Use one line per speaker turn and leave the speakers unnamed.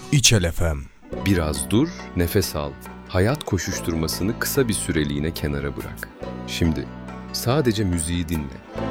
İçel FM.
Biraz dur, nefes al. Hayat koşuşturmasını kısa bir süreliğine kenara bırak. Şimdi sadece müziği dinle.